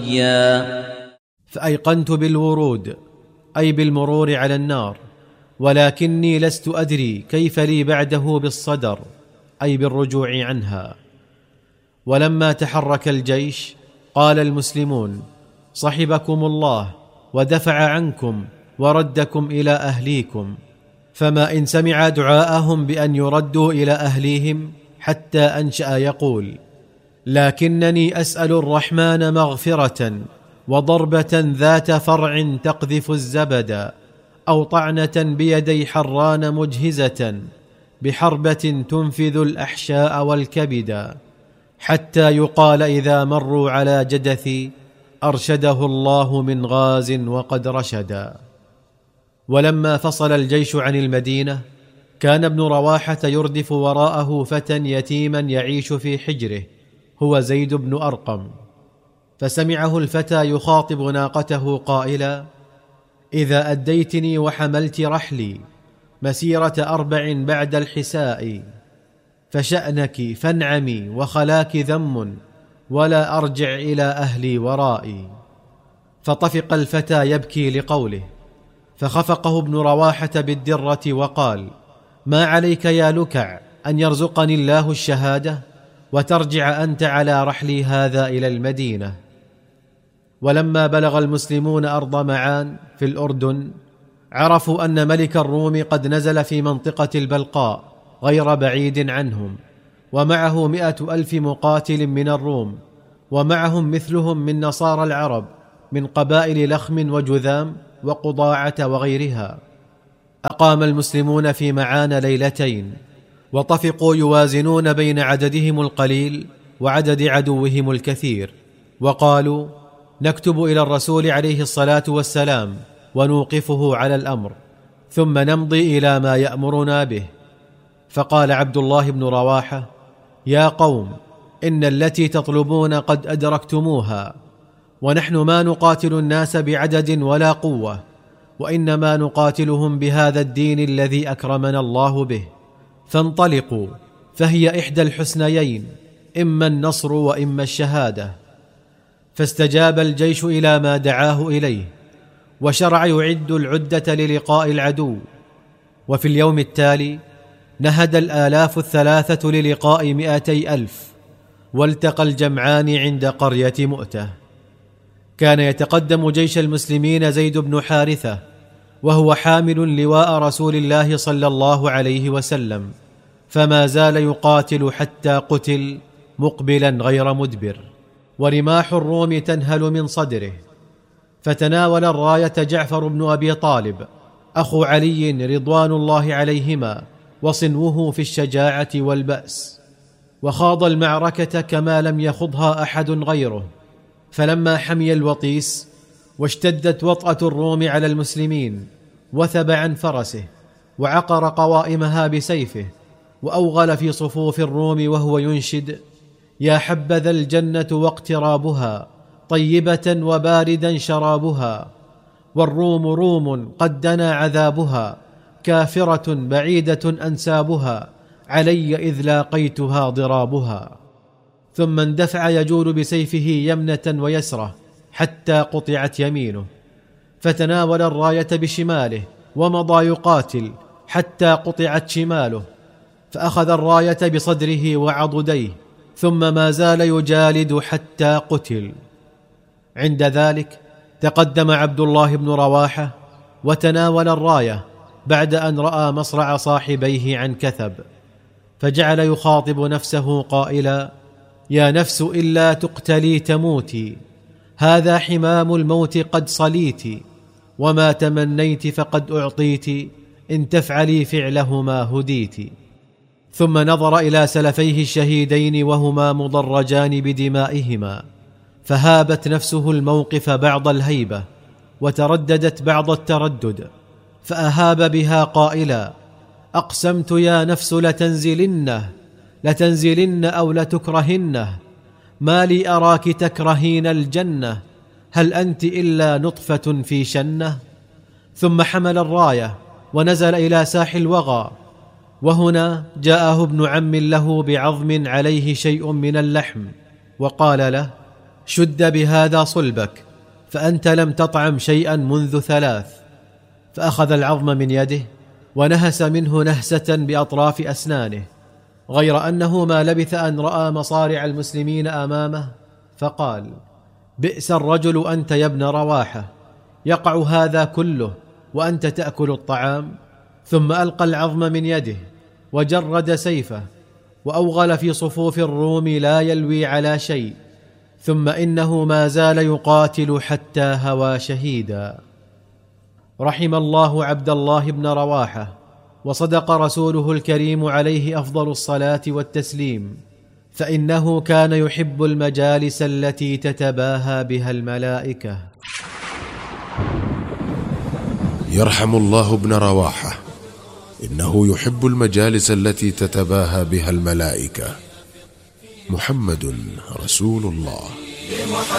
فأيقنت بالورود، أي بالمرور على النار، ولكني لست أدري كيف لي بعده بالصدر، أي بالرجوع عنها. ولما تحرك الجيش قال المسلمون: صحبكم الله ودفع عنكم وردكم إلى أهليكم. فما إن سمع دعاءهم بأن يردوا إلى أهليهم حتى أنشأ يقول: لكنني أسأل الرحمن مغفرة وضربة ذات فرع تقذف الزبد، أو طعنة بيدي حران مجهزة بحربة تنفذ الأحشاء والكبد، حتى يقال إذا مروا على جدثي: أرشده الله من غاز وقد رشدا. ولما فصل الجيش عن المدينة كان ابن رواحة يردف وراءه فتى يتيما يعيش في حجره، هو زيد بن أرقم. فسمعه الفتى يخاطب ناقته قائلا: إذا أديتني وحملت رحلي مسيرة 4 بعد الحساء، فشأنك فانعمي وخلاك ذم، ولا أرجع إلى أهلي ورائي. فطفق الفتى يبكي لقوله، فخفقه ابن رواحة بالدرة وقال: ما عليك يا لكع أن يرزقني الله الشهادة وترجع أنت على رحلي هذا إلى المدينة. ولما بلغ المسلمون أرض معان في الأردن عرفوا أن ملك الروم قد نزل في منطقة البلقاء غير بعيد عنهم، ومعه 100,000 مقاتل من الروم، ومعهم مثلهم من نصارى العرب من قبائل لخم وجذام وقضاعة وغيرها. أقام المسلمون في معان 2 ليلتين، وطفقوا يوازنون بين عددهم القليل وعدد عدوهم الكثير، وقالوا: نكتب إلى الرسول عليه الصلاة والسلام ونوقفه على الأمر، ثم نمضي إلى ما يأمرنا به. فقال عبد الله بن رواحة: يا قوم، إن التي تطلبون قد أدركتموها، ونحن ما نقاتل الناس بعدد ولا قوة، وإنما نقاتلهم بهذا الدين الذي أكرمنا الله به، فانطلقوا، فهي إحدى الحسنيين، إما النصر وإما الشهادة. فاستجاب الجيش إلى ما دعاه إليه، وشرع يعد العدة للقاء العدو. وفي اليوم التالي نهد 3,000 للقاء 200,000، والتقى الجمعان عند قرية مؤتة. كان يتقدم جيش المسلمين زيد بن حارثة، وهو حامل لواء رسول الله صلى الله عليه وسلم، فما زال يقاتل حتى قتل مقبلا غير مدبر، ورماح الروم تنهل من صدره. فتناول الراية جعفر بن أبي طالب أخو علي رضوان الله عليهما، وصنوه في الشجاعة والبأس، وخاض المعركة كما لم يخضها أحد غيره. فلما حمي الوطيس واشتدت وطأة الروم على المسلمين، وثب عن فرسه وعقر قوائمها بسيفه، وأوغل في صفوف الروم وهو ينشد: يا حبذا الجنة واقترابها، طيبة وباردا شرابها، والروم روم قد دنا عذابها، كافرة بعيدة أنسابها، علي إذ لاقيتها ضرابها. ثم اندفع يجول بسيفه يمنة ويسرة حتى قطعت يمينه، فتناول الراية بشماله ومضى يقاتل حتى قطعت شماله، فأخذ الراية بصدره وعضديه، ثم ما زال يجالد حتى قتل. عند ذلك تقدم عبد الله بن رواحة وتناول الراية بعد أن رأى مصرع صاحبيه عن كثب، فجعل يخاطب نفسه قائلا: يا نفس إلا تقتلي تموتي، هذا حمام الموت قد صليت، وما تمنيت فقد أعطيت، إن تفعلي فعلهما هديت. ثم نظر إلى سلفيه الشهيدين وهما مضرجان بدمائهما، فهابت نفسه الموقف بعض الهيبة، وترددت بعض التردد، فأهاب بها قائلا: أقسمت يا نفس لتنزلن أو لتكرهنه، ما لي أراك تكرهين الجنة، هل أنت إلا نطفة في شنة. ثم حمل الراية ونزل إلى ساح الوغى، وهنا جاءه ابن عم له بعظم عليه شيء من اللحم، وقال له: شد بهذا صلبك، فأنت لم تطعم شيئا منذ 3. فأخذ العظم من يده ونهس منه نهسة بأطراف أسنانه، غير أنه ما لبث أن رأى مصارع المسلمين أمامه، فقال: بئس الرجل أنت يا ابن رواحة، يقع هذا كله وأنت تأكل الطعام؟ ثم ألقى العظم من يده وجرد سيفه وأوغل في صفوف الروم لا يلوي على شيء، ثم إنه ما زال يقاتل حتى هوى شهيدا. رحم الله عبد الله بن رواحة، وصدق رسوله الكريم عليه أفضل الصلاة والتسليم، فإنه كان يحب المجالس التي تتباهى بها الملائكة. يرحم الله ابن رواحة، إنه يحب المجالس التي تتباهى بها الملائكة. محمد رسول الله.